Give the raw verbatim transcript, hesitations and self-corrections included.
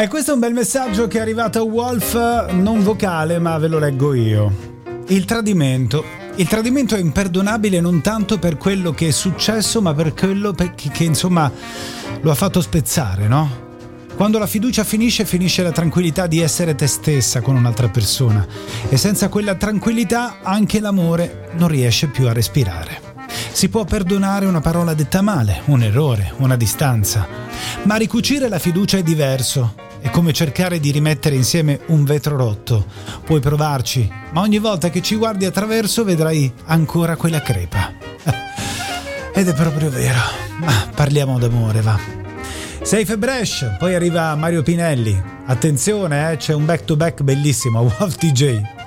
E questo è un bel messaggio che è arrivato a Wolf, non vocale, ma ve lo leggo io. Il tradimento. Il tradimento è imperdonabile non tanto per quello che è successo, ma per quello che, che insomma lo ha fatto spezzare, no? Quando la fiducia finisce, finisce la tranquillità di essere te stessa con un'altra persona. E senza quella tranquillità anche l'amore non riesce più a respirare. Si può perdonare una parola detta male, un errore, una distanza, ma ricucire la fiducia è diverso. È come cercare di rimettere insieme un vetro rotto. Puoi provarci, ma ogni volta che ci guardi attraverso vedrai ancora quella crepa. Ed è proprio vero. Ma parliamo d'amore, va. Safe e Bresh, poi arriva Mario Pinelli. Attenzione, eh, c'è un back to back bellissimo, Wolf D J.